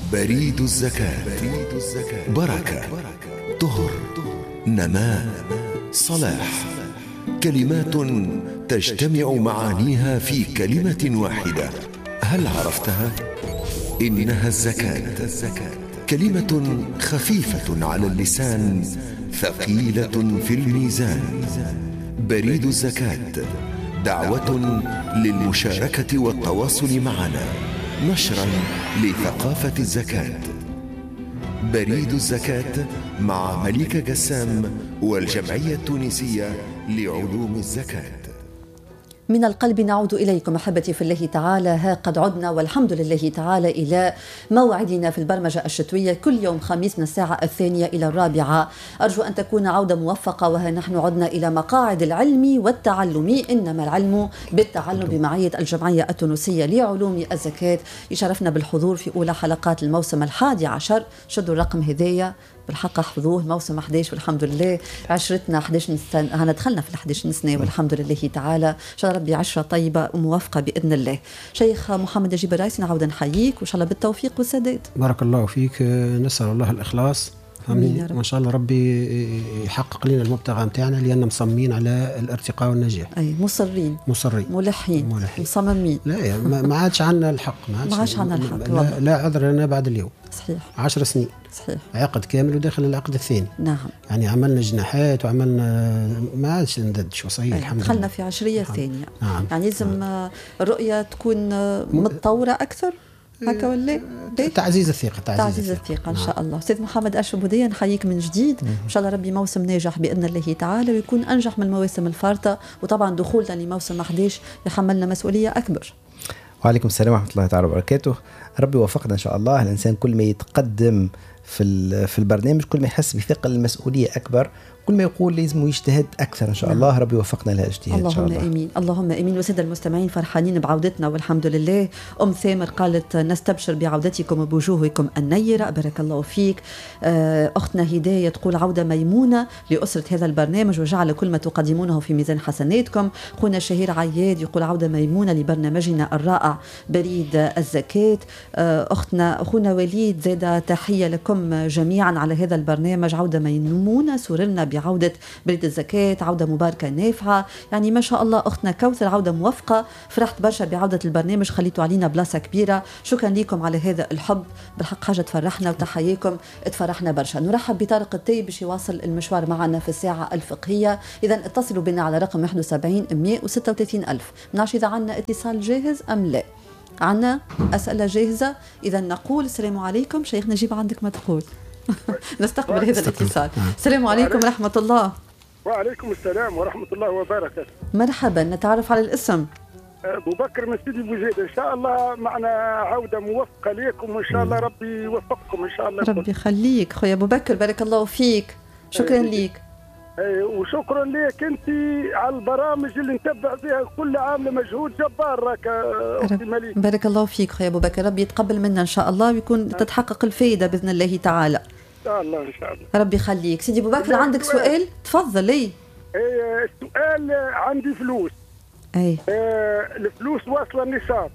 بريد الزكاة. بركة، طهر، نماء، صلاح، كلمات تجتمع معانيها في كلمة واحدة. هل عرفتها؟ إنها الزكاة، كلمة خفيفة على اللسان، ثقيلة في الميزان. بريد الزكاة، دعوة للمشاركة والتواصل معنا، نشرا لثقافة الزكاة. بريد الزكاة مع مليكة قسام والجمعية التونسية لعلوم الزكاة. من القلب نعود إليكم أحبتي في الله تعالى. ها قد عدنا والحمد لله تعالى إلى موعدنا في البرمجة الشتوية كل يوم خميس من الساعة 2 إلى 4. أرجو أن تكون عودة موفقة. وها نحن عدنا إلى مقاعد العلم والتعلم، إنما العلم بالتعلم بمعية الجمعية التونسية لعلوم الزكاة. يشرفنا بالحضور في أولى حلقات الموسم 11. شدوا الرقم هدايا بالحق احفظوه، موسم 11 والحمد لله. عشرتنا 11 سنة، أنا دخلنا في 11 سنة والحمد لله تعالى. إن شاء الله ربي عشرة طيبة وموافقة بإذن الله. شيخ محمد نجيب الرايسي نعود نحييك وإن شاء الله بالتوفيق والسداد. بارك الله فيك. نسأل الله الإخلاص وإن شاء الله ربي يحقق لنا المبتغى متاعنا، لأننا مصممين على الارتقاء والنجاح. أي مصرين ملحين مصممين. لا ما عادش عنا الحق، ما عادش عنا الحق. لا عذر لنا بعد اليوم. صحيح. 10 سنين صحيح. عقد كامل وداخل العقد الثاني. نعم. يعني عملنا جناحات وعملنا ما عادش نددش وصحيح. الحمد لله دخلنا في عشرية ثانية. نعم. يعني لازم الرؤية تكون متطورة أكثر هكا ولا تعزيز الثقة. تعزيز الثقة إن شاء الله. أستاذ محمد أشربودية نحييك من جديد. إن شاء الله ربي موسم ناجح بإذن الله تعالى ويكون أنجح من المواسم الفارطة. وطبعا دخولنا لموسم 11 يحملنا مسؤولية أكبر. وعليكم السلام ورحمة الله تعالى وبركاته. ربي وفقنا إن شاء الله. الإنسان كل ما يتقدم في البرنامج كل ما يحس بثقل المسؤولية أكبر، كل ما يقول لازم يجتهد أكثر إن شاء الله. ربي وفقنا لها اجتهاد إن شاء الله. اللهم آمين اللهم آمين. وسادة المستمعين فرحانين بعودتنا والحمد لله. ثامر قالت نستبشر بعودتكم بوجوهكم النيرة، بارك الله فيك. أختنا هداية تقول عودة ميمونة لأسرة هذا البرنامج وجعل كل ما تقدمونه في ميزان حسناتكم. أخونا شهير عياد يقول عودة ميمونة لبرنامجنا الرائع بريد الزكاة. أخونا وليد زاد تحية لكم جميعا على هذا البرنامج. عودة ميمونة، سررنا بعودة بريد الزكاة، عودة مباركة نافعة. يعني ما شاء الله أختنا كوثر عودة موفقة. فرحت برشا بعودة البرنامج، خليتوا علينا بلاصة كبيرة. شكرا لكم على هذا الحب، بالحق حاجة تفرحنا وتحييكم تفرحنا برشا. نرحب بطارق الطيب باش يواصل المشوار معنا في الساعة الفقهية. إذا اتصلوا بنا على رقم 71 136 ألف. منعرفش إذا عنا اتصال جاهز أم لا. عنا أسئلة جاهزة. إذا نقول السلام عليكم. شيخ نجيب عندك ما تقول؟ نستقبل هذا الاتصال. السلام عليكم ورحمة الله. وعليكم السلام ورحمة الله وبركاته. مرحبا، نتعرف على الاسم. أبو بكر من سيدي بوزيد. إن شاء الله معنا عودة موفقة لكم وإن شاء الله ربي يوفقكم إن شاء الله. ربي يخليك خويا أبو بكر، بارك الله فيك. شكرا ليك. وشكرا لك أنت على البرامج اللي نتبع فيها كل عام لمجهود جبار. راك أختي مليك. بارك الله فيك خويا أبو بكر، ربي يتقبل منا إن شاء الله ويكون تتحقق الفائدة بإذن الله تعالى. إن شاء الله إن شاء الله. ربي يخليك. سيدي أبو بكر عندك سؤال؟ تفضل. السؤال عندي فلوس. الفلوس واصلة النصاب.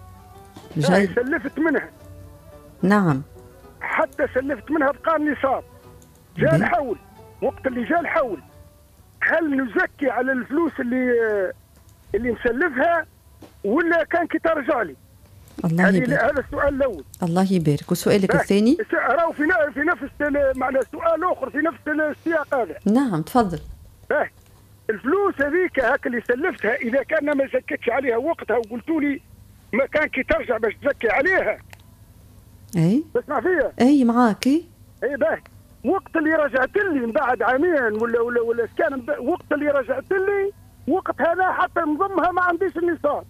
سلفت منها. نعم. حتى سلفت منها بقى النصاب. جاء الحول. وقت اللي جاء الحول هل نزكي على الفلوس اللي مسلفها ولا كان كي ترجع لي؟ الله يبارك. هذا السؤال الأول. الله يبارك. وسؤالك الثاني؟ راهو في نفس معنى سؤال آخر في نفس السياق هذا. نعم تفضل. الفلوس هذيك هاك اللي سلفتها إذا كان ما زكتش عليها وقتها وقلتوا لي ما كان كي ترجع باش تزكي عليها. تسمع فيها؟ معاك. باهي. وقت اللي رجعت لي من بعد عامين ولا كان وقت اللي رجعت لي وقت هذا حتى نضمها ما عنديش النصاب.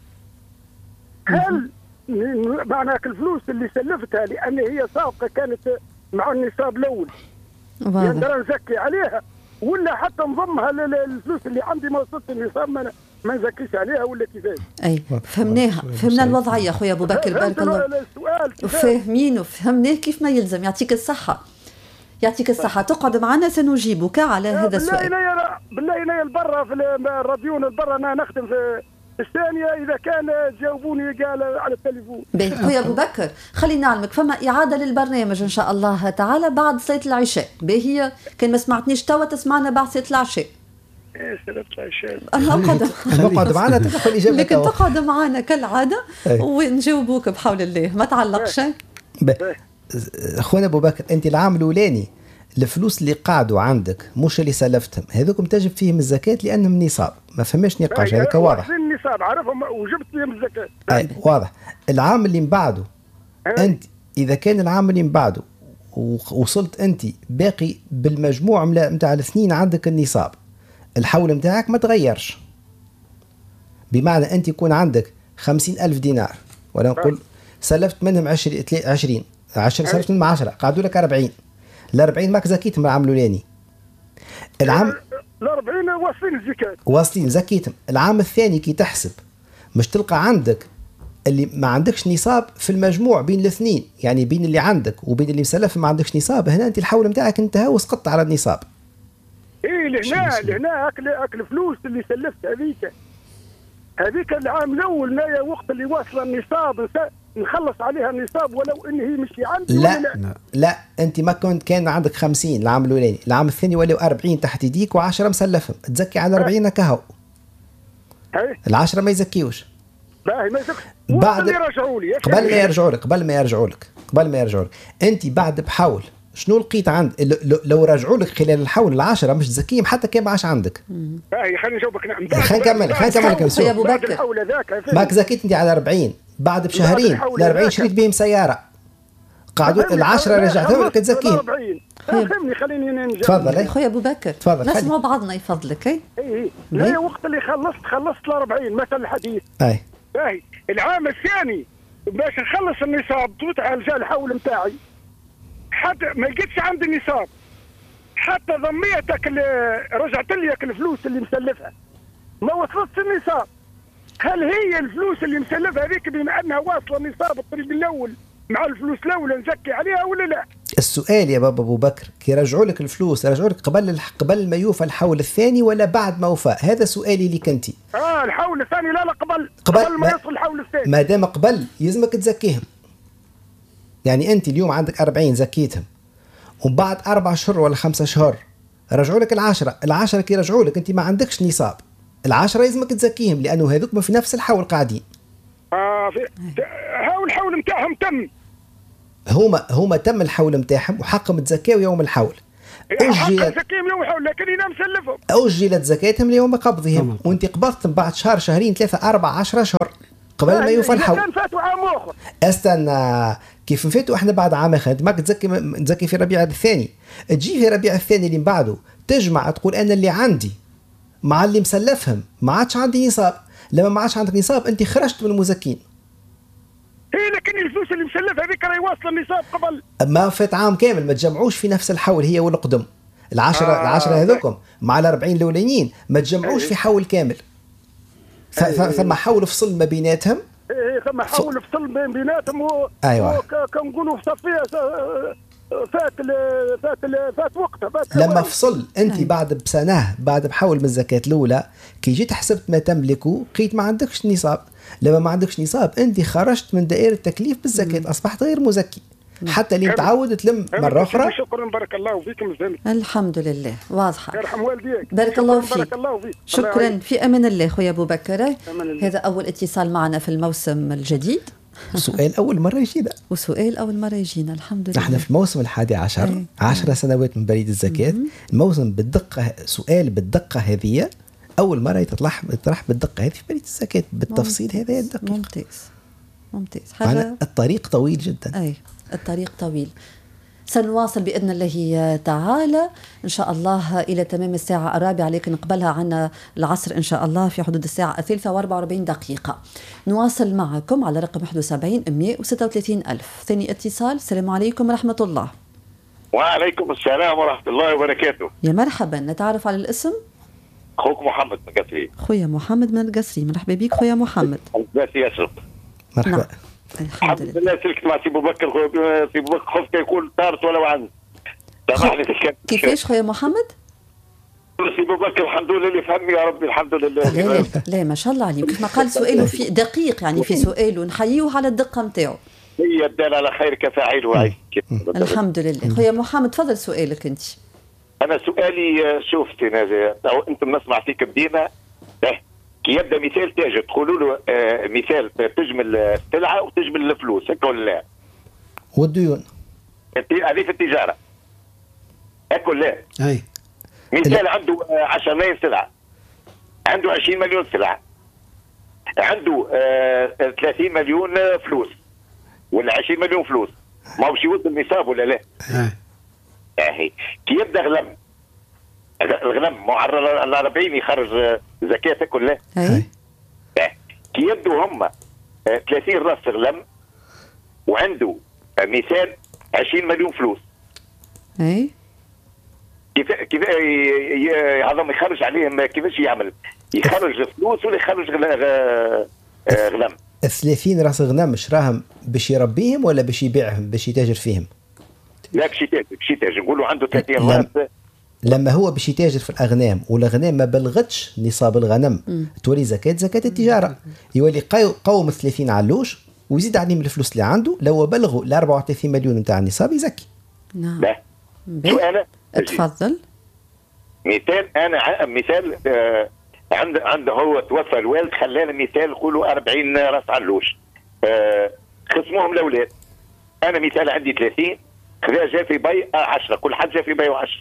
هل معناك الفلوس اللي سلفتها لأن هي سابقة كانت مع النصاب الأول نقدر نزكي عليها ولا حتى نضمها للفلوس اللي عندي ما وصلت النصاب ما نزكيش عليها ولا كيفاش؟ فهمنا الوضعية خويا أبو بكر، بارك الله. فاهمين وفهمناه كيف ما يلزم. يعطيك الصحة. يعطيك الصحة. تقعد معنا سنجيبك على هذا السؤال. بالله إلي البرة في الراديون البرة أنا نخدم الثانيه اذا كان جاوبوني قال على التليفون. خويا ابو بكر خلينا نعلمك فما اعاده للبرنامج ان شاء الله تعالى بعد صلاه العشاء. باهي كان ما سمعتنيش توا تسمعنا بعد صلاه العشاء. صلاه العشاء نقعد معنا تاخذ الاجابه. لكن تقعد معنا كالعاده ونجاوبوك بحول الله ما تعلقش. اخونا ابو بكر انت العام الاولاني الفلوس اللي قاعدوا عندك مش اللي سلفتهم هذوكم تجب فيهم الزكاه لانهم نصاب ما فهمش نقاش هذاك واضح. النصاب عرفهم وجبت فيهم الزكاه. اي واضح. العام اللي من بعده انت اذا كان العام اللي من بعده وصلت انت باقي بالمجموع نتاع السنين عندك النصاب الحول نتاعك ما تغيرش. بمعنى انت يكون عندك 50,000 دينار ولا نقول سلفت منهم 20 سلفت منهم 10 قعدوا لك 40 ال40 ماك زكيتهم العام الاولاني. العام ال40 واصلين الزكاه واصلين زكيتهم. العام الثاني كي تحسب مش تلقى عندك اللي ما عندكش نصاب في المجموع بين الاثنين يعني بين اللي عندك وبين اللي مسلف ما عندكش نصاب. هنا انت الحول نتاعك انتهى وسقطت على النصاب. ايه لهنا اكل فلوس اللي سلفت هذيك العام الاول نايا وقت اللي واصله النصاب نخلص عليها النصاب ولو ان هي مش عندي. لا انت ما كان عندك 50 العام الاولاني العام الثاني ولاو 40 تحت يديك و10 مسلفهم تزكي على 40 كهو. ال10 ما يزكيوش. باهي ما يزكيوش بعد يرجعوا لي قبل ما يرجعوا لك انت بعد بحول شنو لقيت عند لو رجعوا لك خلال الحول ال10 مش تزكيهم حتى كان ما عادش عندك. باهي خلينا نجاوبك. خلينا نكمل يا ابو بكر ماك زكيت انت على 40 بعد بشهرين ال40 شريت بهم سياره قعدوا ال10 رجعتهم لك تزكيهم. فهمني خليني نجاوب. تفضل خويا ابو بكر نسمع بعضنا يفضلك. اي لا وقت اللي خلصت ال40 مثل الحديث. باهي العام الثاني باش نخلص النصاب تاع الحول نتاعي حتى ما لقيتش عندي نصاب حتى ضميتك رجعت لك الفلوس اللي مسلفها ما وصلتش النصاب. هل هي الفلوس اللي مسلفها هذيك بما انها واصله النصاب الطريق الاول مع الفلوس الاولى نزكي عليها ولا لا؟ السؤال يا بابا ابو بكر كي رجعوا لك الفلوس رجعوا لك قبل ما يوفى الحول الثاني ولا بعد ما وفى؟ هذا سؤالي ليك انت. الحول الثاني لا قبل ما يوصل الحول الثاني. ما دام قبل يلزمك تزكيهم. يعني انت اليوم عندك 40 زكيتهم وبعد 4 شهور ولا 5 شهور رجعوا لك ال10 كي رجعوا لك انت ما عندكش نصاب ال10 لازمك تزكيهم لانه هذوك ما في نفس الحول قاعدين. الحول نتاعهم تم. هما تم الحول نتاعهم وحقهم تزكاو يوم الحول. زكيهم يوم الحول لكن انا مسلفهم. اجلت زكاتهم ليوم قبضهم وانت قبضتم بعد شهر شهرين 3 4 10 شهور قبل ما يوفى الحول. كان فاتوا عام اخر. استنى كيف فاتوا احنا بعد عام اخر انت ماك تزكي في ربيع الثاني تجي في ربيع الثاني اللي من بعده تجمع تقول انا اللي عندي مع اللي مسلفهم ما عادش عندي نصاب. لما ما عادش عندك نصاب انت خرجت من المزكين. لكن الفلوس اللي مسلفها هذيك راهي واصله النصاب قبل ما فات عام كامل ما تجمعوش في نفس الحول هي والقدم. العشرة هذوكم مع ال40 الاولانيين ما تجمعوش في حول كامل. ثم حول فصل ما بيناتهم. ثم حول فصل بيناتهم ايوه كنقولوا في صفيه فات وقتها. لما فصل انت بعد بسنه بعد بحول من الزكاه الاولى كي جيت حسبت ما تملكه لقيت ما عندكش نصاب. لما ما عندكش نصاب انت خرجت من دائره التكليف بالزكاه اصبحت غير مزكي حتى اللي متعود تلم مره اخرى. شكرا بارك الله فيكم. الحمد لله واضحه. يرحم والديك. بارك الله فيك. بارك الله فيك. شكرا في امان الله خويا ابو بكر. هذا اول اتصال معنا في الموسم الجديد. سؤال أول مرة يجينا وسؤال أول مرة يجينا الحمد لله. نحن في الموسم 11 10 سنوات من بريد الزكاة. الموسم بالدقة سؤال بالدقة هذه أول مرة يطرح بالدقة هذه في بريد الزكاة بالتفصيل هذا الدقيق. ممتاز. الطريق طويل جدا. الطريق طويل. سنواصل بإذن الله تعالى إن شاء الله إلى تمام الساعة 4 لكن قبلها عنا العصر إن شاء الله في حدود الساعة 3:44. نواصل معكم على رقم 71 136 ألف. ثاني اتصال. السلام عليكم ورحمة الله. وعليكم السلام ورحمة الله وبركاته. يا مرحبا. نتعرف على الاسم؟ أخوك محمد من القصري. خويا محمد من القصري. مرحبا بك خويا محمد. مرحبا. الحمد لله. سلكت مع سي ابو بكر. سي ابو بكر خفت يكون طارت ولا عن. كيفاش خويا محمد؟ سي بو بكر الحمد لله اللي فهمني يا ربي الحمد لله. لا لا ما شاء الله عليك، كيف ما قال سؤاله في دقيق يعني في سؤاله نحييه على الدقة نتاعو. هي الدال على خير كفاعل وعي. الحمد لله. خويا محمد تفضل سؤالك انت. انا سؤالي شوفتي انتم نسمع فيكم ديما كي يبدا مثال تاجر تقولوا له مثال تجمل السلعه وتجمل الفلوس هكا ولا لا؟ والديون هذه في التجاره هكا ولا لا؟ اي مثال عنده 10 ملايين سلعه، عنده 20 مليون سلعه، عنده 30 مليون فلوس ولا 20 مليون فلوس، ما هو يوصل النصاب ولا لا؟ كي يبدا الغنم معرض على 40 يخرج زكاة كلها. كي يبدو هم 30 راس غنم وعنده مثال 20 مليون فلوس. كيف هذا ما يخرج عليهم كيفاش يعمل؟ يخرج فلوس ولا يخرج غنم؟ 30 راس غنم مش راهم باش يربيهم ولا باش يبيعهم باش يتاجر فيهم؟ لا باش يتاجر نقولوا عنده 30 راس. لما هو باش يتاجر في الاغنام والاغنام ما بلغتش نصاب الغنم تولي زكاه التجاره، يولي قوم 30 علوش ويزيد عليهم الفلوس اللي عنده، لو بلغوا ال 34 مليون نتاع النصاب يزكي. نعم. سؤال تفضل. مثال عنده هو توفى الوالد خلانا مثال نقولوا 40 راس علوش خصموهم الاولاد. انا مثال عندي 30 خذا جا في بيع 10 كل حد جا في بيع 10.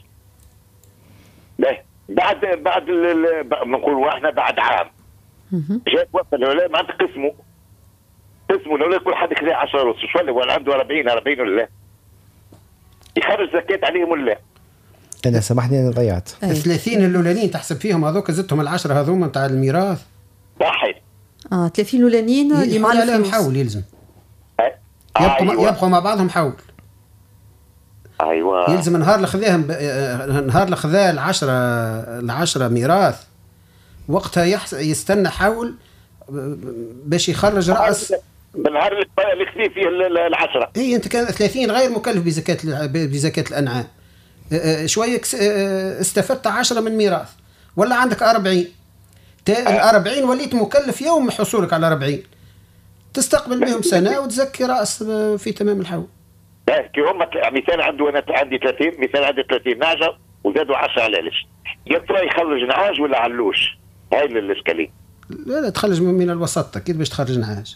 بعد نقولوا احنا بعد عام جاء توفى الاولاد معناتها قسموا الاولاد كل حد خذا 10 راس شو ولا عنده 40 ولا لا؟ يخرج زكاة عليهم ولا لا؟ انا سامحني انا ضيعت 30 الاولانيين تحسب فيهم هذوك زدتهم ال10 هذوما نتاع الميراث. صحيح. 30 الاولانيين اللي مع الفلوس محول يلزم يبقوا مع بعضهم حول. ايوه يلزم نهار اللي خذاهم نهار اللي خذا العشرة ميراث وقتها يستنى حول باش يخرج راس بالنهار اللي خذي فيه العشرة. اي انت كان 30 غير مكلف بزكاة الانعام، شويه استفدت 10 من ميراث ولا عندك 40 ال40 وليت مكلف يوم حصولك على 40 تستقبل بهم سنه وتزكي راس في تمام الحول. كي هم مثال انا عندي 30 مثال عندي 30 نعجه وزادوا 10 على ليش يا ترى يخرج نعاج ولا علوش؟ هاي الاشكاليه. لا تخرج من الوسط اكيد باش تخرج نعاج.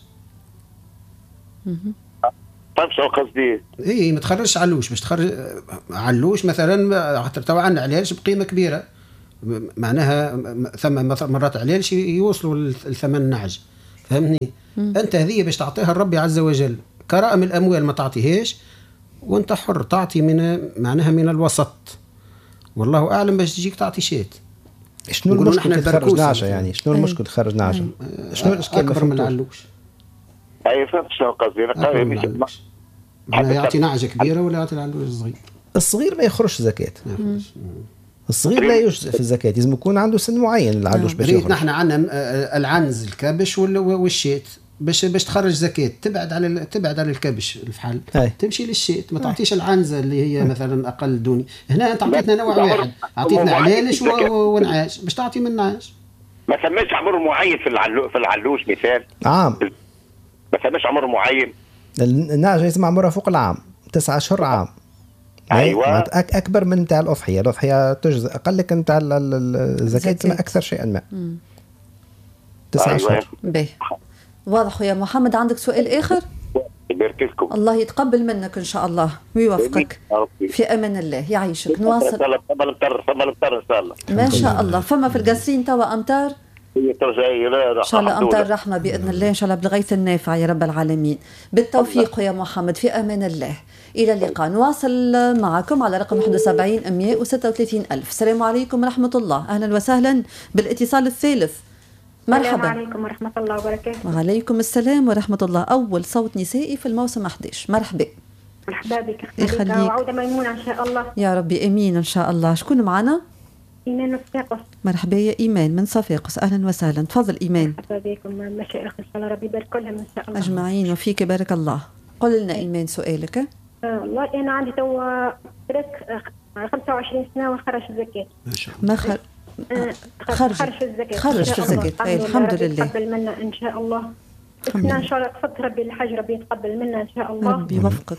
طيب شو قصدي؟ اي ما تخرجش علوش، باش تخرج علوش مثلا توا عندنا عليش بقيمه كبيره معناها ثم مرات عليش يوصلوا لثمن نعج فهمني؟ انت هذه باش تعطيها الرب عز وجل كرائم الاموال ما تعطيهاش وانت حر تعطي معناها من الوسط والله اعلم باش تجيك تعطي شيت. شنو المشكل تخرج نعجه يعني؟ شنو المشكل تخرج نعجه؟ شنو الاشكال اكبر من العلوش؟ اي فهمت شنو قصدي انا يعطي نعجه كبيره ولا يعطي العلوش صغير؟ الصغير ما يخرجش زكاه. الصغير لا يجزء في الزكاه، لازم يكون عنده سن معين العلوش باش يخرج. نحن عندنا العنز الكبش والشيت باش تخرج زكاه تبعد على الكبش الفحل تمشي للشيت ما تعطيش العنزه اللي هي مثلا اقل دوني. هنا انت عطيتنا نوع واحد عطيتنا علالش ونعاش باش تعطي من نعاش. ما ثماش عمر معين في العلوش مثال عام ما ثماش عمر معين. النعجه لازم عمرها فوق العام 9 أشهر عام. ايوه اكبر من نتاع الاضحيه تجزء اقل لك نتاع الزكاه اكثر شيئا ما 9 أشهر. باهي واضح يا محمد. عندك سؤال آخر؟ يبارك لكم. الله يتقبل منك إن شاء الله ويوفقك في أمان الله يعيشك. نواصل. فما الامطار إن شاء الله. ما شاء الله. فما في القصرين توا أمطار؟ إن شاء الله أمطار رحمة بإذن الله إن شاء الله بالغيث النافع يا رب العالمين. بالتوفيق يا محمد في أمان الله. إلى اللقاء. نواصل معكم على رقم 71 136 ألف. السلام عليكم ورحمة الله. أهلا وسهلا بالاتصال الثالث. مرحبا. السلام عليكم ورحمة الله وبركاته. وعليكم السلام ورحمة الله. أول صوت نسائي في الموسم 11. مرحبا. مرحبا بك يخليك. وعودة ميمونة إن شاء الله. يا ربي أمين إن شاء الله. شكون معنا؟ إيمان من صفاقس. مرحبا يا إيمان من صفاقس. أهلا وسهلا. تفضل إيمان. مرحبا بكم مشايخ إن شاء الله ربي يبارك لهم إن شاء الله أجمعين وفيك بارك الله. قل لنا إيمان سؤالك. والله أنا عندي توا 25 سنة وخرج الزكاة. ما شاء الله. خرج الزكاة. خرج في الزكاة. الحمد لله. يتقبل منا إن شاء الله. إحنا إن شاء الله تفضل ربي الحج ربي يتقبل منا إن شاء الله. ربي يوفقك.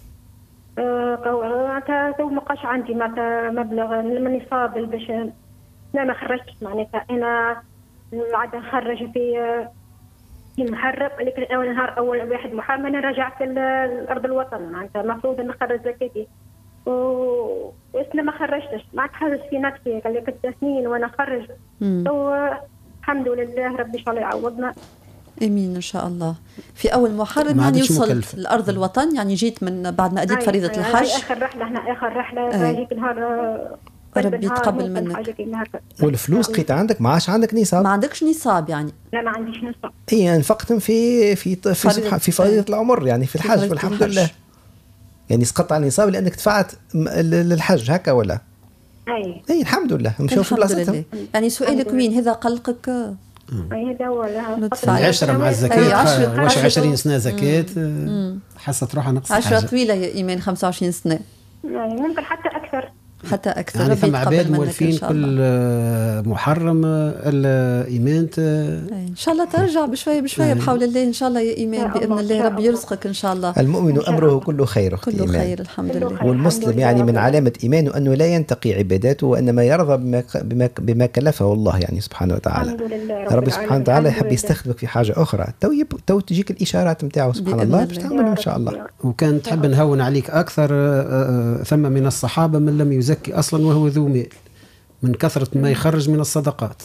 تو ما بقاش عندي مبلغ من النصاب باش ما خرجتش معناتها أنا عاد نخرج في محرم، لكن أول واحد محرم أنا رجعت لأرض الوطن معناتها المفروض أن نخرج زكاتي وإسنا ما خرجتش ما تحرج في نفسي قال لي 6 سنين وأنا خرج. الحمد لله ربي إن شاء الله يعوضنا. امين ان شاء الله. في اول محرم يعني وصلت لارض الوطن، يعني جيت من بعد ما اديت فريضه الحج. اخر رحله احنا اخر رحله هذيك نهار ربي يتقبل منك. والفلوس لقيت عندك ما عادش عندك نصاب؟ ما عندكش نصاب يعني؟ لا ما عنديش نصاب. اي انفقتم في فريضه العمر يعني في الحج والحمد لله. يعني سقطت على النصاب لانك دفعت للحج هكا ولا؟ اي الحمد لله مشاو في بلاصتهم. يعني سؤالك وين هذا قلقك؟ هذا هو 10 مع الزكاة واش 20 سنة زكاة حست روحها نقص 10 طويلة يا إيمان 25 سنة يعني ممكن حتى أكثر يعني فما عباد مولفين كل محرم الإيمان إن شاء الله ترجع بشوية بشوية بحول الله إن شاء الله يا إيمان بإذن الله ربي يرزقك إن شاء الله. المؤمن أمره كله خير. كله خير الحمد لله. والمسلم يعني من علامة إيمانه أنه لا ينتقي عباداته وإنما يرضى بما كلفه الله يعني سبحانه وتعالى. ربي سبحانه وتعالى يحب يستخدمك في حاجة أخرى تو تجيك الإشارات متاعه سبحان الله باش تعملها إن شاء الله. وكان تحب نهون عليك أكثر ثم من الصحابة من لم يزكي أصلا وهو ذو مال من كثرة ما يخرج من الصدقات.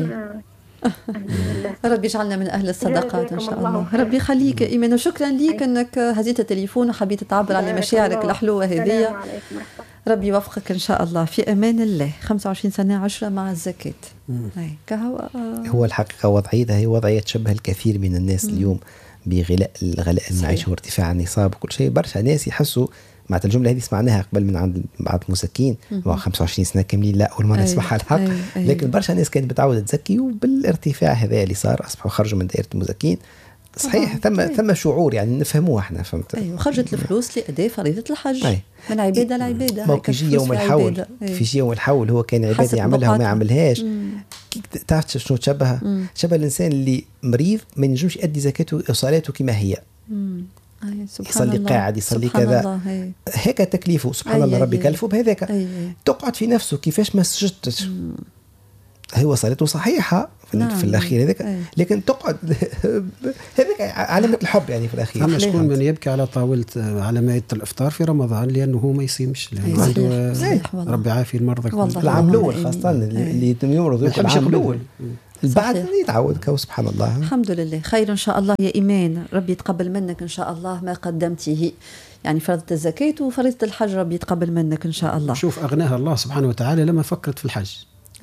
ربي يجعلنا من أهل الصدقات إن شاء الله. ربي يخليك إيمان وشكرا ليك أنك هزيت التليفون وحبيت تعبر عن مشاعرك الحلوة هذه. ربي يوفقك إن شاء الله. في أمان الله. 25 سنة 10 مع الزكاة. هو الحقيقة وضعية هي وضعية تشبه الكثير من الناس اليوم بغلاء المعيشة وارتفاع النصاب وكل شيء. برشا ناس يحسوا مع الجملة هذه سمعناها قبل من عند بعض المساكين 25 سنة كاملين لا أول مرة نسمعها الحق. لكن برشا ناس كانت بتعود تزكي وبالارتفاع هذا اللي صار أصبحوا خرجوا من دائرة المزكين. صحيح ثم شعور يعني نفهموه احنا فهمت. خرجت الفلوس لأداء فريضة الحج من عبادة لعبادة. موكي جي يوم الحول في شيء يوم الحول هو كان عبادة يعملها وما يعملهاش. تعرف شنو تشبه الإنسان اللي مريض ما ينجمش يؤدي زكاته وصلاته كما هي. يصلي قاعد يصلي كذا هيك تكليفه سبحان الله ربي كلفه بهذاك. تقعد في نفسه كيفاش ما سجدتش هو صلاته صحيحة في الأخير هذاك لكن تقعد هذاك علامة الحب يعني في الأخير. فما شكون من يبكي على طاولة على مائدة الإفطار في رمضان لأنه هو ما يصيمش ربي عافي المرضى. العام الأول خاصة اللي يمرضوا العام الأول بعد يتعود سبحان الله. الحمد لله خير إن شاء الله يا إيمان. ربي يتقبل منك إن شاء الله ما قدمته يعني فرضة الزكاة وفريضة الحج ربي يتقبل منك إن شاء الله. شوف أغناها الله سبحانه وتعالى لما فكرت في الحج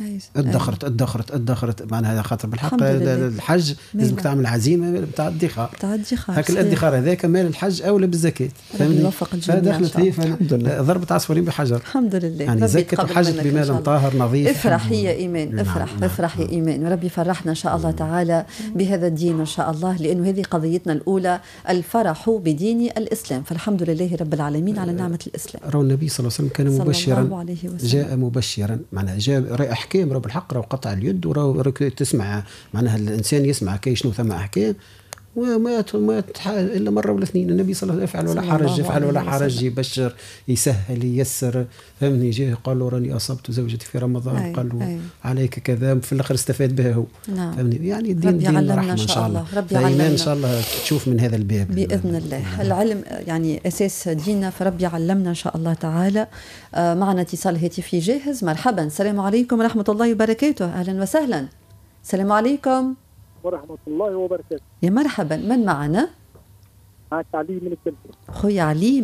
ادخرت معناها خاطر بالحق الحج لازمك تعمل عزيمه بتاع الادخار هاك الادخار هذاك مال الحج اولى بالزكاه فهمني. فدخلت هي ضربت عصفورين بحجر الحمد لله. يعني زكاه الحج بمال طاهر نظيف. افرح يا ايمان افرح يا ايمان وربي يفرحنا ان شاء الله تعالى بهذا الدين ان شاء الله لانه هذه قضيتنا الاولى الفرح بدين الاسلام. فالحمد لله رب العالمين على نعمه الاسلام. رو النبي صلى الله عليه وسلم كان مبشرا جاء مبشرا معناها جاء أحكام رب الحق راه قطع اليد وراه تسمع معناها الإنسان يسمع كي شنو ثم أحكام وما إلا مرة ولا اثنين. النبي صلى الله عليه وسلم يفعل ولا حرج يبشر يسهل ييسر فهمني. جاء قال له راني أصبت زوجتي في رمضان قال له عليك كذا في الآخر استفاد بها هو فهمني. يعني الدين دين رحمة إن شاء الله. فإيمان إن شاء الله تشوف من هذا الباب بإذن الله. العلم يعني أساس ديننا فربي علمنا إن شاء الله تعالى. معنا اتصال هاتفي جاهز. مرحبا السلام عليكم ورحمة الله وبركاته. أهلا وسهلا. السلام عليكم ورحمة الله وبركاته. يا مرحبا من معنا؟ معك علي من قبلي. خويا علي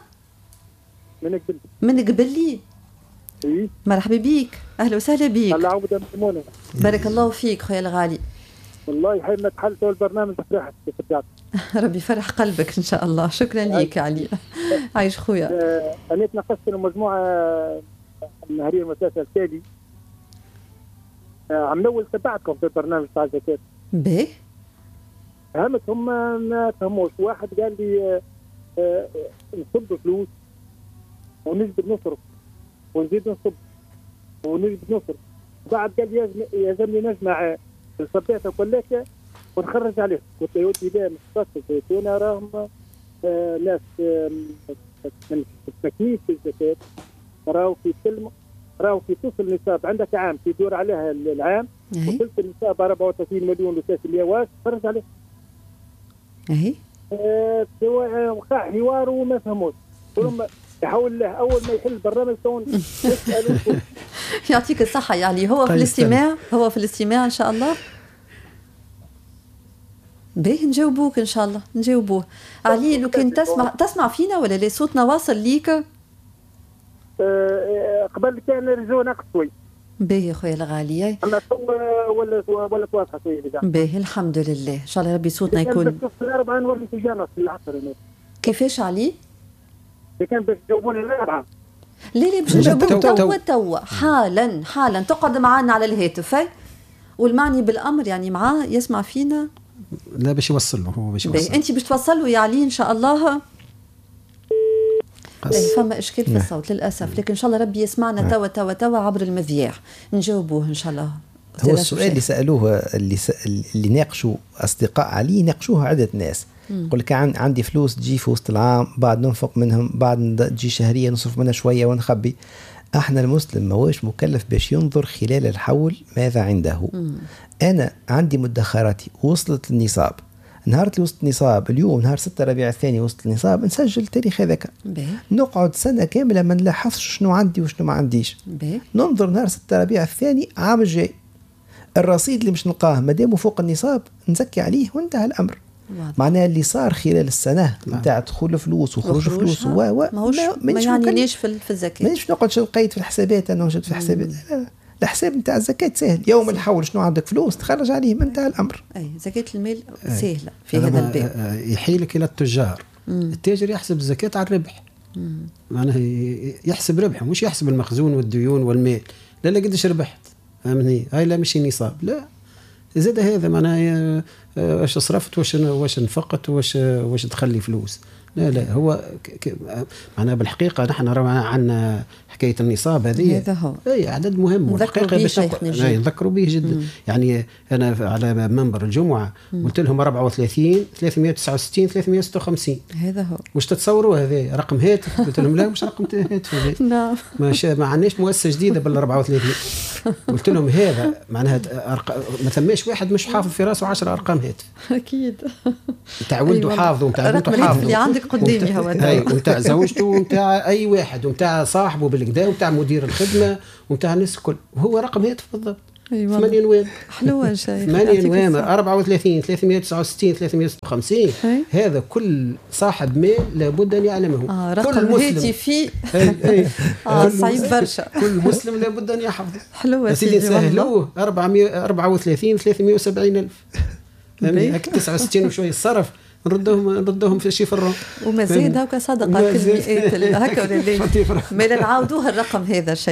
من قبلي. إيه؟ مرحبا بيك أهلا وسهلا بيك. الله عودة ميمونة. بارك الله فيك خويا الغالي. والله حين تحلتوا البرنامج فرحت رجعت. ربي فرح قلبك إن شاء الله. شكرا ليك يا علي. عايش خويا. أنا تناقشت مجموعة النهارية المسلسل التالي عم نول تبعتكم في البرنامج تاع الزكاة. باهي. فهمت هم ما فهموش. واحد قال لي نصب فلوس ونجد نصرف ونزيد نصب ونجد نصرف بعد قال يلزمني نجمع الصبيات كلها ونخرج عليهم. قلت له يودي بها مختص الزيتون راهم ناس من تكليف الزكاة راهو في توصل النصاب عندك عام يدور عليها العام وصلت النصاب 34 مليون و300 واش خرج عليه. وقع حوار وما فهموش. ثم يحاول له اول ما يحل البرنامج يسالوا. يعطيك الصحه. يعني هو في الاستماع ان شاء الله. باهي نجاوبوك ان شاء الله نجاوبوه. علي لو كان تسمع فينا ولا لا؟ صوتنا واصل ليك؟ قبل كان رجوع نقص شوي. باهي خويا الغالي. اما ولا واضحه شويه. باهي الحمد لله. ان شاء الله ربي صوتنا يكون. الاربعه نولي في الجامعه في العصر. كيفاش علي؟ كان باش تجاوبوني الاربعه. لا باش نجاوبوك توا حالا تقعد معنا على الهاتف. والمعني بالامر يعني معاه يسمع فينا. لا باش يوصل له. هو باش يوصل. انت باش توصل له يا علي ان شاء الله. فما اشكال في الصوت للاسف، لكن ان شاء الله ربي يسمعنا توا عبر المذياع نجاوبوه ان شاء الله. هو السؤال اللي سالوه اللي ناقشوا اصدقاء علي ناقشوه عده ناس. يقول لك عندي فلوس تجي في وسط العام بعد ننفق منهم بعد تجي شهريه نصرف منها شويه ونخبي. احنا المسلم ماهوش مكلف باش ينظر خلال الحول ماذا عنده. انا عندي مدخراتي وصلت النصاب، نهار وصلت النصاب اليوم نهار 6 ربيع الثاني وصلت النصاب نسجل التاريخ هذاك. نقعد سنه كامله ما نلاحظش شنو عندي وشنو ما عنديش. ننظر نهار 6 ربيع الثاني عام الجاي الرصيد اللي مش نلقاه مادامه فوق النصاب نزكي عليه وانتهى الامر. معناها اللي صار خلال السنه نتاع دخول فلوس وخروج فلوس ما يعنيش في الزكاه. مانيش نقعد نقيد في الحسابات. انا نوجد في حسابات. الحساب نتاع الزكاه سهل. يوم الحول شنو عندك فلوس تخرج عليه من انتهى الامر. زكاه المال سهله في هذا الباب. يحيلك الى التجار. التاجر يحسب الزكاه على الربح. معناها يحسب ربحه مش يحسب المخزون والديون والمال. لا قديش ربحت فهمني. هاي لا مش نصاب لا زاد هذا معناها واش صرفت واش نفقت واش تخلي فلوس. لا هو معناها بالحقيقه نحن عندنا حكايه النصاب هذه اي عدد مهم والحقيقه باش نذكروا به جدا. يعني انا على منبر الجمعه قلت لهم 34 369 356 هذا هو. واش تتصوروا هذا رقم هاتف؟ قلت لهم لا مش رقم هاتف هذا. نعم ما عندناش مؤسسه جديده بال 34. قلت لهم هذا معناها ما ثماش واحد مش حافظ في راسه 10 ارقام هاتف. اكيد تاع ولده حافظه وتاع بنته حافظه اللي عندك قدامي هو وتاع زوجته وتاع اي واحد وتاع صاحبه بالكدا وتاع مدير الخدمه وتاع الناس الكل وهو رقم هاتف بالضبط. 8 نوامبر حلوه شيء 8 نوامبر 34 369 356 هذا كل صاحب مال لابد ان يعلمه. رقم هاتفي صعيب برشا. كل مسلم لابد ان يحفظه. حلوه سيدي سهلوه 434 370 الف يعني 69 وشويه الصرف نردهم في شيء وما زاد هكا صدقه كل هكا ولا ما نعاودوها الرقم هذا الشيء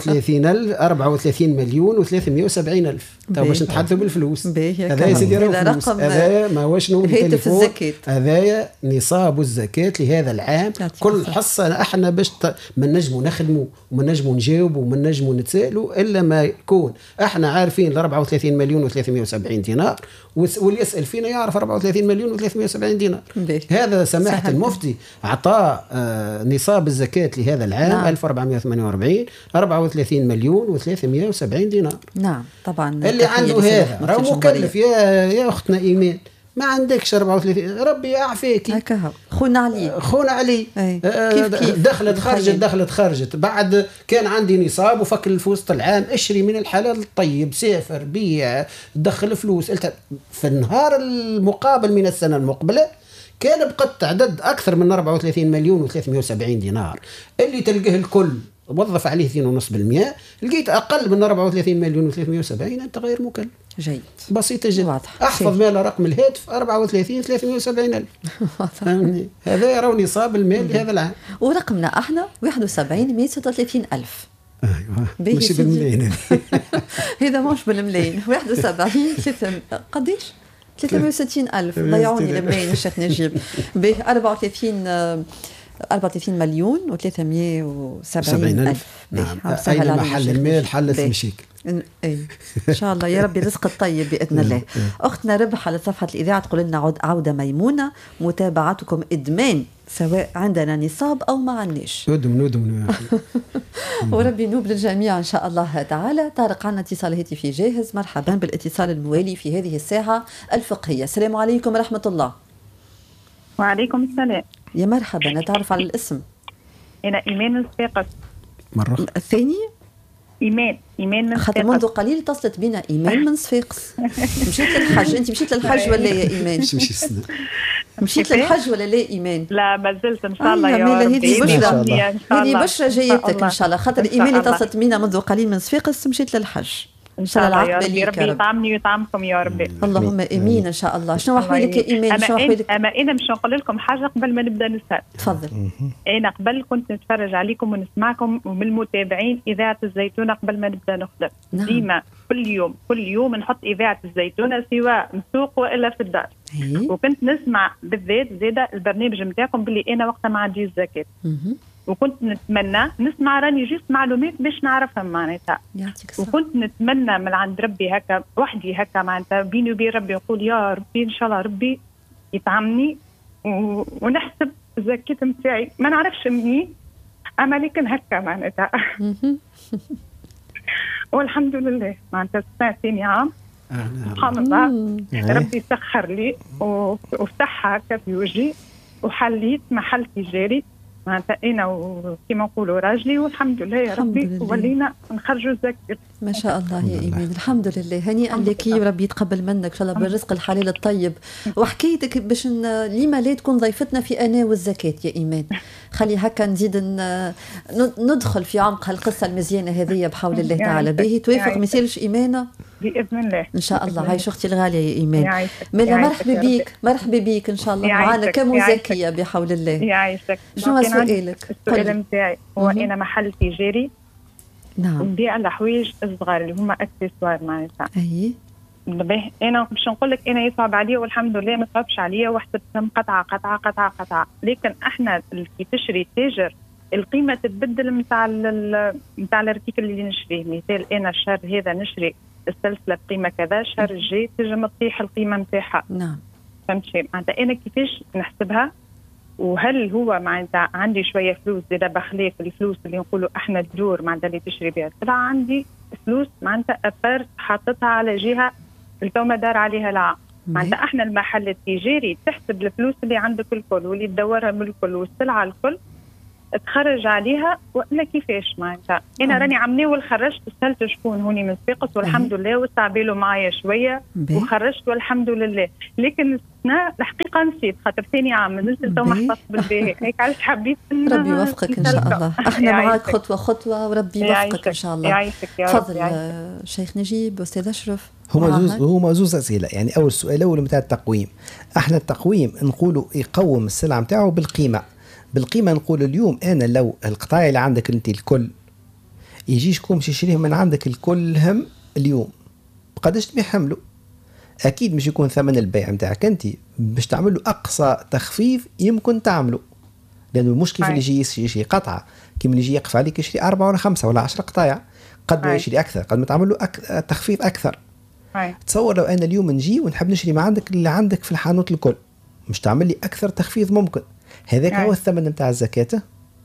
34 مليون و370 الف. تو باش نتحدثوا بالفلوس. هذا يا سيدي رقم هذا ما واش هاتف الزكاه. هذا نصاب الزكاه لهذا العام. كل حصه احنا باش ما نجموا نخدموا وما نجموا نجاوبوا وما نجموا نتسالوا الا ما يكون احنا عارفين ال 34 مليون و370 دينار واللي يسال فينا يعرف 34 مليون و370 دينار. هذا سماحة المفتي أعطاه نصاب الزكاة لهذا العام. نعم. 1448 34 مليون و370 دينار. نعم طبعا اللي عنده هذا راه مكلف يا أختنا إيمان. ما عندكش 34 ربي يعافيك. هكا خونا علي كيف دخلت خرجت بعد كان عندي نصاب وفك في وسط العام اشري من الحلال الطيب سافر بيع دخل فلوس. في النهار المقابل من السنة المقبلة كان بقت عدد أكثر من 34 مليون و370 دينار اللي تلقاه الكل وظف عليه 2.5%. لقيت أقل من 34 مليون و370 أنت غير مكلف. جيد بسيطة جدا. أحفظ مال رقم الهاتف 34 370 ألف. هذا راهو نصاب المال لهذا العام. ورقمنا احنا 71 136 ألف. أيوة مش بالملايين. هذا مش بالملايين 71 قديش 360 ألف ضيعوني الملايين الشيخ نجيب به 34 34 مليون و370 ألف. نعم. أين محل المال حلت المشاكل. إن شاء الله يا ربي رزق الطيب بإذن الله. أختنا ربح على صفحة الإذاعة تقول لنا عودة ميمونة، متابعتكم إدمان سواء عندنا نصاب أو ما عندناش. ندم وربي نوب للجميع إن شاء الله تعالى. طارق عنا اتصال هاتفي جاهز، مرحبا بالاتصال الموالي في هذه الساعة الفقهية. السلام عليكم ورحمة الله. وعليكم السلام. يا مرحبا، نتعرف على الاسم. أنا إيمان الصفاقس. مرة الثاني إيمان من خاطر منذ قليل اتصلت بنا إيمان من صفاقس. مشيت للحج. أنت مشيت للحج ولا يا إيمان؟ مشيت للحج ولا لا إيمان؟ لا ما زلت إن شاء الله يا رب. هذه بشرى جيدتك إن شاء الله، خاطر إيمان اتصلت بنا منذ قليل من صفاقس مشيت للحج. إن شاء الله يا ربي يطعمني ويطعمكم يا ربي. اللهم امين ان شاء الله. شنو احوالك يا ايمان؟ شنو احوالك؟ انا باش نقول لكم حاجه قبل ما نبدا نسال. تفضل. انا قبل كنت نتفرج عليكم ونسمعكم ومن المتابعين اذاعه الزيتونه قبل ما نبدا نخدم. نعم. ديما كل يوم نحط اذاعه الزيتونه سواء مسوق والا في الدار. وكنت نسمع بالذات زاده البرنامج نتاعكم باللي انا وقتها ما عنديش زكاه. وكنت نتمنى نسمع راني جيت معلومات باش نعرفها معناتها. وكنت نتمنى من عند ربي هكا وحدي هكا معناتها بيني وبين ربي نقول يا ربي ان شاء الله ربي يطعمني ونحسب الزكاة نتاعي ما نعرفش منين اما لكن هكا معناتها. والحمد لله معناتها سنتين عام سبحان الله ربي سخر لي وفتحها هكا في وجهي وحليت محل تجاري معناتها انا وكما نقولوا راجلي والحمد لله يا ربي ولينا نخرجوا الزكاة. ما شاء الله يا ايمان الحمد لله. هنيئا لك وربي يتقبل منك ان شاء الله بالرزق الحلال الطيب. وحكيتك باش لما لا تكون ضيفتنا في انا والزكاة يا ايمان. خلي هكا نزيد ندخل في عمق هالقصه المزيانه هذه بحول الله تعالى. باهي توافق ما يصيرش ايمانه باذن الله ان شاء الله. عايش اختي الغاليه يا ايمان. مرحبا بيك ان شاء الله معنا كمزكيه بحول الله. يعيشك. شنو سؤالك؟ السؤال نتاعي هو انا محل تجاري نعم نبيع الحوايج الصغار اللي هما اكسسوار معناتها. اي انا باش نقول لك انا يصعب عليا والحمد لله ما صعبش عليا وحسبتهم قطعه لكن احنا كي تشري تاجر القيمه تتبدل نتاع الارتيكل اللي نشريه. مثال انا الشهر هذا نشري السلسله بقيمه كذا الشهر الجاي تنجم تطيح القيمه نتاعها. نعم فهمتي معناتها انا كيفاش نحسبها وهل هو معناتها عندي شويه فلوس زاد بخلاف الفلوس اللي نقولوا احنا الدور معناتها اللي تشري بها السلعه عندي فلوس معناتها افار حاطتها على جهه التومه دار عليها العام. معناتها احنا المحل التجاري تحسب الفلوس اللي عندك الكل واللي تدورها من الكل والسلعه الكل تخرج عليها ولا كيفاش معناتها. انا راني عمناول خرجت سالت شكون هوني من صفاقس والحمد لله واستعبيلوا معايا شويه وخرجت والحمد لله. لكن السنه الحقيقه نسيت خاطر ثاني عام نزلت تو محفظ بالباهي هيك علاش حبيت ربي يوفقك ان شاء الله. احنا معاك خطوه خطوه وربي يوفقك ان شاء الله. يعيشك يا رب. تفضل شيخ نجيب استاذ اشرف. هما زوز اسئله. يعني اول سؤال الاول نتاع التقويم. احنا التقويم نقولوا يقوم السلعه نتاعو بالقيمه نقول اليوم انا لو القطاع اللي عندك انت الكل يجي شكون باش يشريهم من عندك الكلهم اليوم بقداش تبيعهم له؟ اكيد مش يكون ثمن البيع نتاعك انت باش تعمل له اقصى تخفيف يمكن تعمله. لانه المشكل في اللي يجي يشري قطعه كيما اللي يجي يقف عليك يشري 4 ولا 5 ولا 10 قطايع قد ما يشري اكثر قد ما تعمل له تخفيف اكثر. تصور لو انا اليوم نجي ونحب نشري ما عندك اللي عندك في الحانوت الكل مش تعمل لي اكثر تخفيض ممكن. هذاك هو الثمن نتاع الزكاة.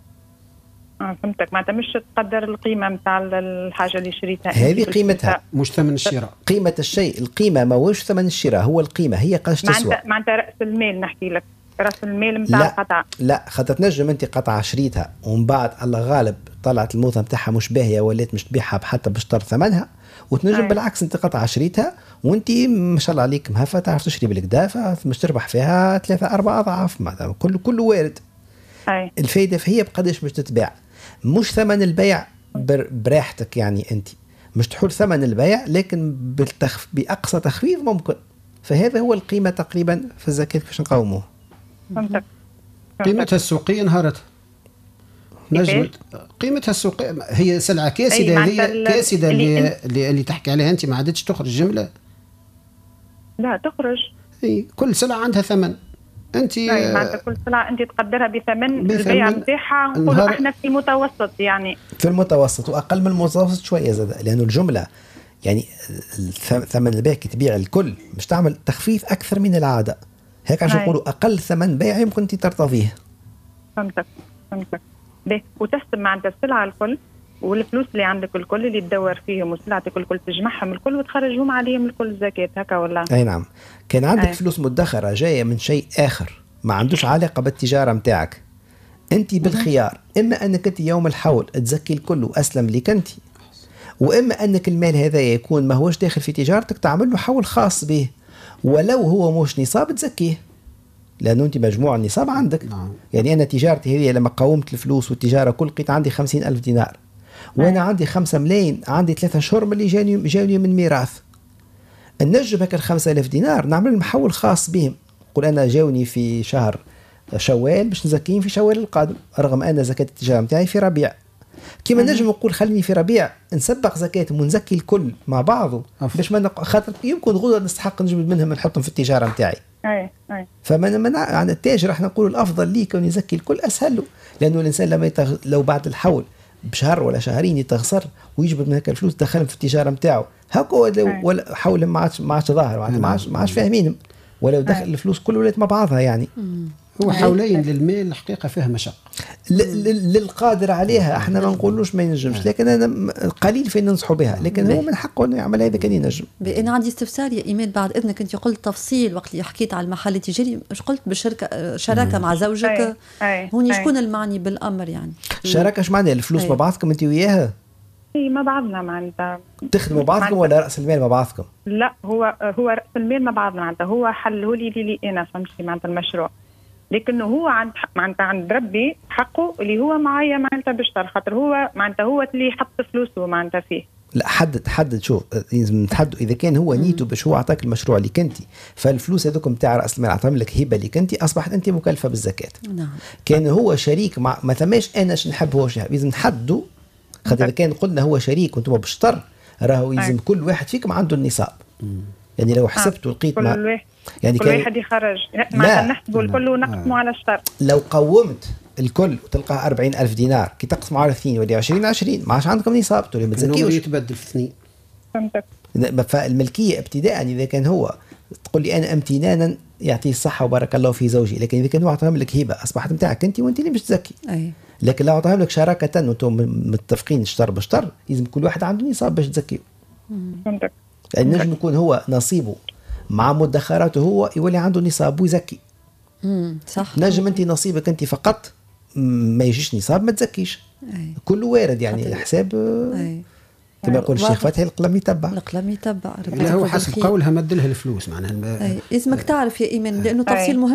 فهمتك معناتها مش تقدر القيمة نتاع الحاجة اللي شريتها هذه قيمتها مش ثمن الشراء. قيمة الشيء القيمة ما هوش ثمن الشراء هو القيمة هي قداش تسوى. معناتها رأس المال نحكي لك رأس المال نتاع القطعة. لا خاطر تنجم انت قطعة شريتها ومن بعد الله غالب طلعت الموضة نتاعها مش باهية ولات مش تبيعها حتى بشطر ثمنها وتنجم بالعكس انت قطعة شريتها وانت ما شاء الله عليك مهفة تعرف تشري بالكدا مش تربح فيها 3-4 أضعاف. كله وارد. الفايدة فهي بقداش مش تتباع مش ثمن البيع براحتك. يعني انت مش تحول ثمن البيع لكن بأقصى تخفيض ممكن. فهذا هو القيمة تقريبا في الزكاة باش نقوموه. فهمتك. قيمتها السوقية انهارت. قيمتها السوقية هي سلعة كاسدة. هي كاسدة اللي تحكي عليها انت ما عادتش تخرج جملة. لا تخرج. كل سلعة عندها ثمن. انت معناتها كل سلعه انت تقدرها بثمن البيع نتاعها، نقولوا احنا في المتوسط، يعني في المتوسط واقل من المتوسط شويه زاد، لانه الجمله يعني ثمن البيع كي تبيع الكل مش تعمل تخفيف اكثر من العاده، هيك عشان نقولوا اقل ثمن بيع يمكن انت ترتضيه. فهمتك. وتحسب معناتها السلعه الكل والفلوس اللي عندك الكل اللي تدور فيهم وسلعتك الكل تجمعهم الكل وتخرجهم عليهم الكل زكاة، هكا ولا؟ اي نعم. كان عندك فلوس مدخرة جاية من شيء آخر ما عندوش علاقة بالتجارة متاعك، انت بالخيار اما انك انت يوم الحول تزكي الكل واسلم لك انت، واما انك المال هذا يكون ما هوش داخل في تجارتك تعمل له حول خاص به، ولو هو مش نصاب تزكيه، لأنه أنت مجموع النصاب عندك. يعني أنا تجارتي هذه لما قومت الفلوس والتجارة كل لقيت عندي 50,000 دينار، وأنا عندي 5 ملايين، عندي 3 أشهر من اللي جاني من ميراث، النجم هكا 5,000 دينار نعمل المحول خاص بهم، قل أنا جاوني في شهر شوال باش نزكيهم في شوال القادم، رغم أن زكاة التجارة متاعي في ربيع. كما نجم نقول خليني في ربيع نسبق زكاتهم ونزكي الكل مع بعضه، باش ما خاطر يمكن غدوة نستحق نجبد منهم نحطهم في التجارة متاعي. فمن عن التاجر احنا نقول الافضل ليه كون يزكي الكل اسهل له، لانه الانسان لما لو بعد الحول بشهر ولا شهرين يتغسر ويجبد من هكا الفلوس دخلهم في التجاره نتاعو هكا، ولا حولهم ما عادش ظاهر، ما عادش فاهمينهم، ولو دخل الفلوس كل ولات مع بعضها. يعني هو حولين للمال الحقيقه فيها مشقه للقادر عليها، احنا ما نقولوش ما ينجمش، لكن انا قليل فين ننصحوا بها، لكن هو من حقه انه يعمل هذا كان ينجم. انا عندي استفسار يا ايمان بعد اذنك، انت قلت تفصيل وقت اللي حكيت على المحل التجاري، مش قلت بالشركه شراكه مع زوجك؟ هوني شكون المعني بالامر يعني؟ شراكه ايش معناها؟ الفلوس مع بعضكم انت وياها؟ ما بعضنا معناتها تخدموا بعضكم ولا راس المال مع بعضكم؟ لا هو راس المال مع بعضنا، معناتها هو حله لي انا فهمتي معناتها المشروع، لكنه هو عند ربي حقه اللي هو معايا معناتها بيشتغل، خاطر هو معناتها هو اللي يحط فلوسه معناتها فيه. لا حدد شوف لازم نحدد اذا كان هو نيته باش هو اعطاك المشروع اللي كنتي، فالفلوس هذوكم تاع راس المال اعطاهم لك هبه اللي كنتي، اصبحت انت مكلفه بالزكاه. نعم. كان هو شريك مع ما ثماش انا نحب هو شنو لازم نحددوا، خاطر اذا كان قلنا هو شريك وانتم بشطر راهو لازم كل واحد فيكم عنده النصاب. يعني لو حسبت ولقيت يعني كل واحد يخرج معناتها نحسبوا الكل ونقسموا على الشطر. لو قومت الكل وتلقى 40,000 دينار كي تقسموا على 2 ولا 20 ما عادش عندكم نصاب، تولي ما تزكيوش، يتبدل في 2. فهمتك. فالملكيه ابتداء اذا كان هو تقول لي انا امتنانا يعطيه الصحه وبارك الله في زوجي، لكن اذا كان هو اعطاهم لك هبه اصبحت نتاعك انت وانت اللي مش تزكي. لكن لو اعطاهم لك شراكه وانتم متفقين شطر بشطر لازم كل واحد عنده نصاب باش تزكيه. فهمتك. النجم يكون هو نصيبه مع مدخراته هو يولي عنده نصاب ويزكي. صح. نجم انت نصيبك انت فقط ما يجيش نصاب ما تزكيش. كله وارد يعني الحساب كما يقول الشيخ فتحي القلم يتبع. القلم يتبع. لا هو حسب قولها مد لها الفلوس معناها. لازمك تعرف يا ايمان لانه تفصيل مهم.